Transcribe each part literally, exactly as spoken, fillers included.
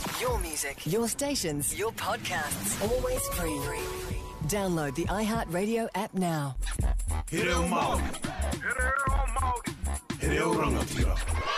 Your music, your stations, your podcasts, always free. Download the iHeartRadio app now. He reo Māori. He reo Māori. He reo rangatira.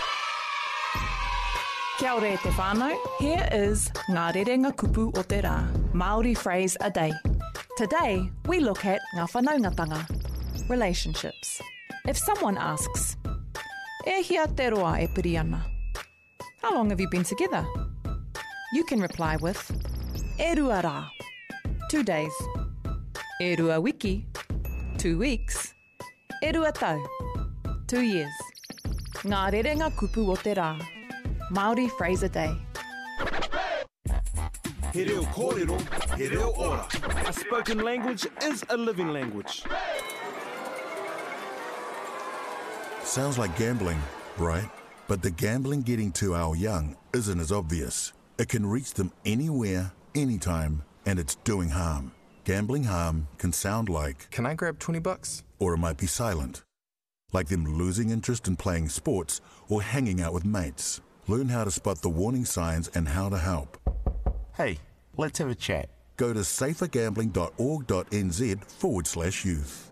Kia ora e te whānau. Here is Ngā Rerenga Kupu o te Rā, Māori phrase a day. Today, we look at ngā whanaungatanga, relationships. If someone asks, e hia te roa e piri ana, how long have you been together? You can reply with, e rua rā, two days. E rua wiki, two weeks. E rua tau, two years. Ngā Rerenga Kupu o te Rā, Māori phrase a day. He reo kōrero, he reo ora. A spoken language is a living language. Sounds like gambling, right? But the gambling getting to our young isn't as obvious. It can reach them anywhere, anytime, and it's doing harm. Gambling harm can sound like, can I grab twenty bucks? Or it might be silent. Like them losing interest in playing sports or hanging out with mates. Learn how to spot the warning signs and how to help. Hey, let's have a chat. Go to safergambling.org.nz forward slash youth.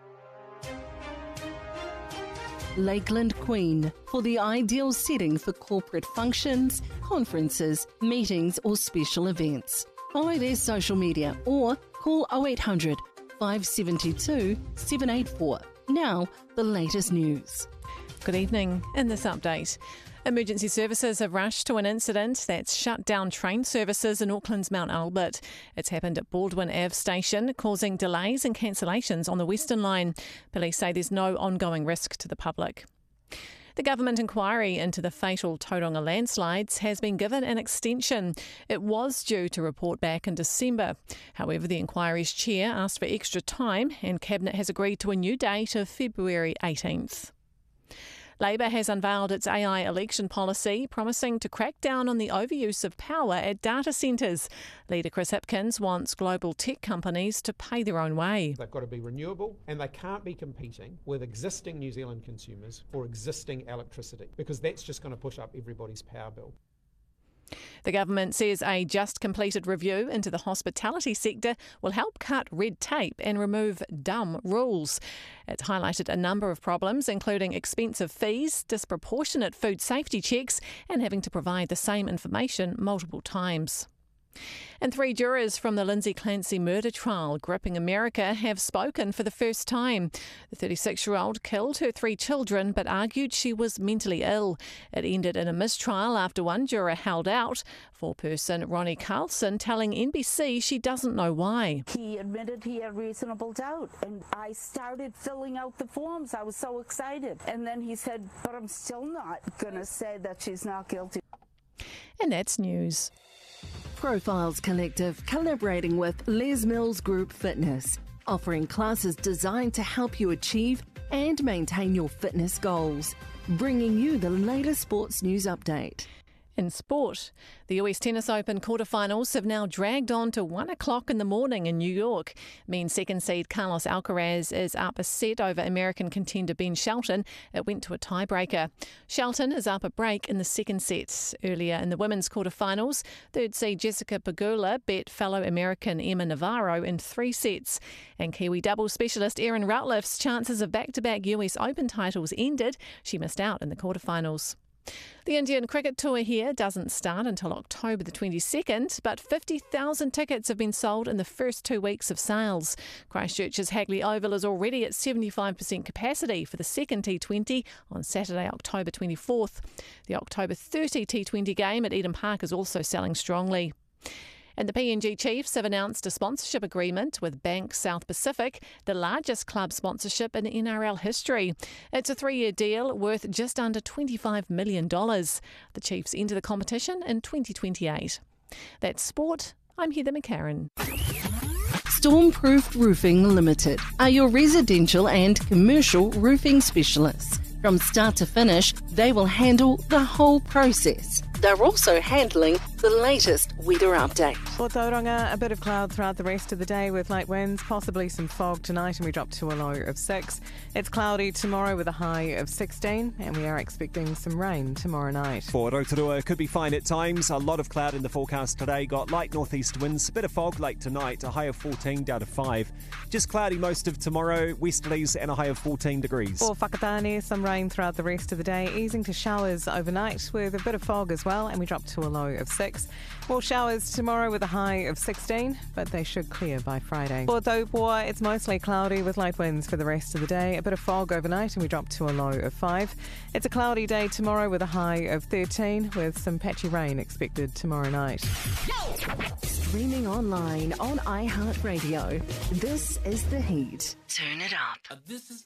Lakeland Queen, for the ideal setting for corporate functions, conferences, meetings or special events. Follow their social media or call oh eight hundred, five seven two, seven eight four. Now, the latest news. Good evening. In this update, emergency services have rushed to an incident that's shut down train services in Auckland's Mount Albert. It's happened at Baldwin Avenue station, causing delays and cancellations on the Western Line. Police say there's no ongoing risk to the public. The government inquiry into the fatal Tauranga landslides has been given an extension. It was due to report back in December. However, the inquiry's chair asked for extra time and Cabinet has agreed to a new date of February eighteenth. Labor has unveiled its A I election policy, promising to crack down on the overuse of power at data centres. Leader Chris Hipkins wants global tech companies to pay their own way. They've got to be renewable and they can't be competing with existing New Zealand consumers for existing electricity, because that's just going to push up everybody's power bill. The government says a just completed review into the hospitality sector will help cut red tape and remove dumb rules. It highlighted a number of problems, including expensive fees, disproportionate food safety checks, and having to provide the same information multiple times. And three jurors from the Lindsay Clancy murder trial gripping America have spoken for the first time. The thirty-six-year-old killed her three children but argued she was mentally ill. It ended in a mistrial after one juror held out. Foreperson Ronnie Carlson telling N B C she doesn't know why. He admitted he had reasonable doubt, and I started filling out the forms. I was so excited. And then he said, but I'm still not going to say that she's not guilty. And that's news. Profiles Collective collaborating with Les Mills Group Fitness, offering classes designed to help you achieve and maintain your fitness goals. Bringing you the latest sports news update. In sport, the U S Tennis Open quarterfinals have now dragged on to one o'clock in the morning in New York. Men's second seed Carlos Alcaraz is up a set over American contender Ben Shelton. It went to a tiebreaker. Shelton is up a break in the second set. Earlier in the women's quarterfinals, third seed Jessica Pegula bet fellow American Emma Navarro in three sets. And Kiwi doubles specialist Erin Routlife's chances of back-to-back U S Open titles ended. She missed out in the quarterfinals. The Indian Cricket Tour here doesn't start until October the twenty-second, but fifty thousand tickets have been sold in the first two weeks of sales. Christchurch's Hagley Oval is already at seventy-five percent capacity for the second T twenty on Saturday, October twenty-fourth. The October thirtieth T twenty game at Eden Park is also selling strongly. And the P N G Chiefs have announced a sponsorship agreement with Bank South Pacific, the largest club sponsorship in N R L history. It's a three-year deal worth just under twenty-five million dollars. The Chiefs enter the competition in twenty twenty-eight. That's sport. I'm Heather McCarran. Stormproof Roofing Limited are your residential and commercial roofing specialists. From start to finish, they will handle the whole process. They're also handling the latest weather update. For Tauranga, a bit of cloud throughout the rest of the day with light winds, possibly some fog tonight, and we drop to a low of six. It's cloudy tomorrow with a high of sixteen, and we are expecting some rain tomorrow night. For Rotorua, it could be fine at times. A lot of cloud in the forecast today. Got light northeast winds, a bit of fog late tonight, a high of fourteen down to five. Just cloudy most of tomorrow, westerlies and a high of fourteen degrees. For Whakatane, some rain throughout the rest of the day, easing to showers overnight with a bit of fog as well, and we drop to a low of six. More showers tomorrow with a high of sixteen, but they should clear by Friday. For Taupua, it's mostly cloudy with light winds for the rest of the day, a bit of fog overnight, and we drop to a low of five. It's a cloudy day tomorrow with a high of thirteen, with some patchy rain expected tomorrow night. Streaming online on iHeartRadio. This is The Heat. Turn it up. This is